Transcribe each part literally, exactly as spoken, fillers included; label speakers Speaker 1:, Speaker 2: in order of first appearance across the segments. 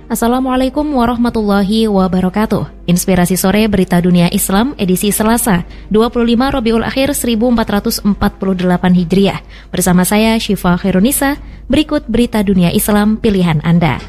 Speaker 1: Assalamualaikum warahmatullahi wabarakatuh. Inspirasi sore Berita Dunia Islam edisi Selasa, dua puluh lima Rabiul Akhir seribu empat ratus empat puluh delapan Hijriah. Bersama saya Syifa Khairunisa, berikut Berita Dunia Islam pilihan Anda.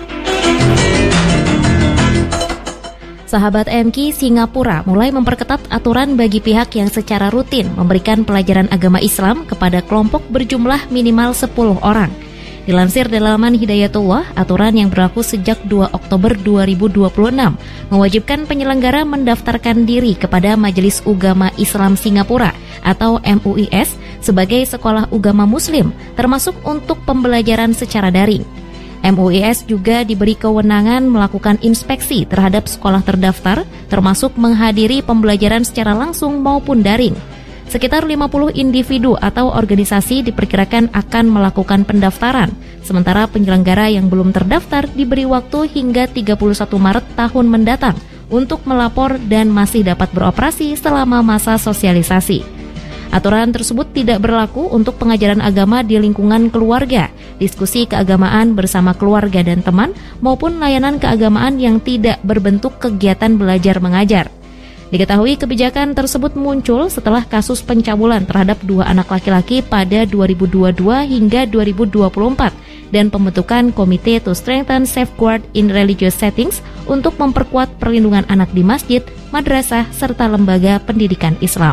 Speaker 1: Sahabat M K, Singapura mulai memperketat aturan bagi pihak yang secara rutin memberikan pelajaran agama Islam kepada kelompok berjumlah minimal sepuluh orang. Dilansir dari laman Hidayatullah, aturan yang berlaku sejak dua Oktober dua ribu dua puluh enam mewajibkan penyelenggara mendaftarkan diri kepada Majelis Ugama Islam Singapura atau M U I S sebagai sekolah ugama muslim, termasuk untuk pembelajaran secara daring. M U I S juga diberi kewenangan melakukan inspeksi terhadap sekolah terdaftar, termasuk menghadiri pembelajaran secara langsung maupun daring. Sekitar lima puluh individu atau organisasi diperkirakan akan melakukan pendaftaran, sementara penyelenggara yang belum terdaftar diberi waktu hingga tiga puluh satu Maret tahun mendatang untuk melapor dan masih dapat beroperasi selama masa sosialisasi. Aturan tersebut tidak berlaku untuk pengajaran agama di lingkungan keluarga, diskusi keagamaan bersama keluarga dan teman, maupun layanan keagamaan yang tidak berbentuk kegiatan belajar mengajar. Diketahui kebijakan tersebut muncul setelah kasus pencabulan terhadap dua anak laki-laki pada dua ribu dua puluh dua hingga dua ribu dua puluh empat dan pembentukan Komite to Strengthen Safeguard in Religious Settings untuk memperkuat perlindungan anak di masjid, madrasah, serta lembaga pendidikan Islam.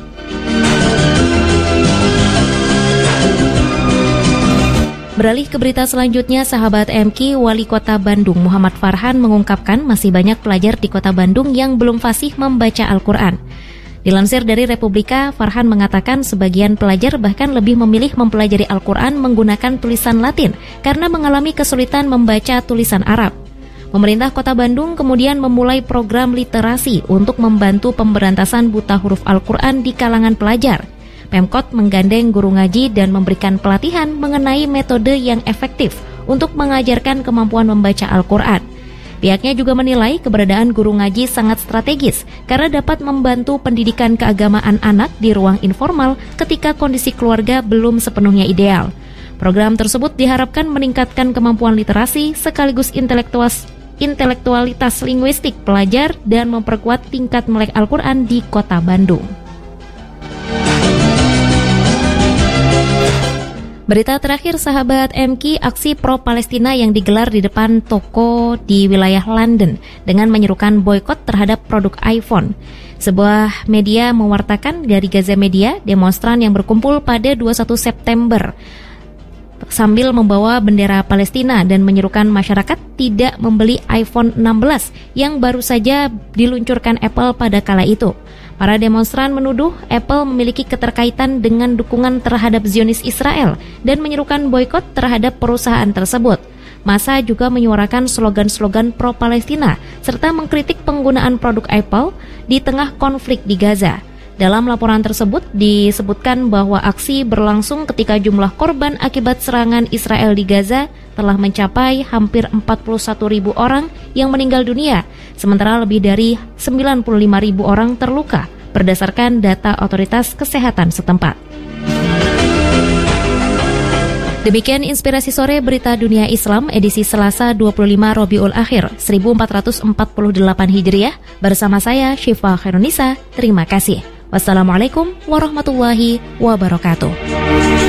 Speaker 1: Beralih ke berita selanjutnya, sahabat M K, Wali Kota Bandung Muhammad Farhan mengungkapkan masih banyak pelajar di Kota Bandung yang belum fasih membaca Al-Quran. Dilansir dari Republika, Farhan mengatakan sebagian pelajar bahkan lebih memilih mempelajari Al-Quran menggunakan tulisan Latin karena mengalami kesulitan membaca tulisan Arab. Pemerintah Kota Bandung kemudian memulai program literasi untuk membantu pemberantasan buta huruf Al-Quran di kalangan pelajar. Pemkot menggandeng guru ngaji dan memberikan pelatihan mengenai metode yang efektif untuk mengajarkan kemampuan membaca Al-Quran. Pihaknya juga menilai keberadaan guru ngaji sangat strategis karena dapat membantu pendidikan keagamaan anak di ruang informal ketika kondisi keluarga belum sepenuhnya ideal. Program tersebut diharapkan meningkatkan kemampuan literasi sekaligus intelektualitas, intelektualitas linguistik pelajar dan memperkuat tingkat melek Al-Quran di Kota Bandung. Berita terakhir, sahabat M K, aksi pro-Palestina yang digelar di depan toko di wilayah London dengan menyerukan boikot terhadap produk iPhone. Sebuah media mewartakan dari Gaza Media, demonstran yang berkumpul pada dua puluh satu September sambil membawa bendera Palestina dan menyerukan masyarakat tidak membeli iPhone enam belas yang baru saja diluncurkan Apple pada kala itu. Para demonstran menuduh Apple memiliki keterkaitan dengan dukungan terhadap Zionis Israel dan menyerukan boikot terhadap perusahaan tersebut. Massa juga menyuarakan slogan-slogan pro-Palestina serta mengkritik penggunaan produk Apple di tengah konflik di Gaza. Dalam laporan tersebut disebutkan bahwa aksi berlangsung ketika jumlah korban akibat serangan Israel di Gaza telah mencapai hampir empat puluh satu ribu orang yang meninggal dunia, sementara lebih dari sembilan puluh lima ribu orang terluka berdasarkan data otoritas kesehatan setempat. Demikian inspirasi sore Berita Dunia Islam edisi Selasa dua puluh lima Rabiul Akhir seribu empat ratus empat puluh delapan Hijriah bersama saya Syifa Khairunisa. Terima kasih. Wassalamualaikum warahmatullahi wabarakatuh.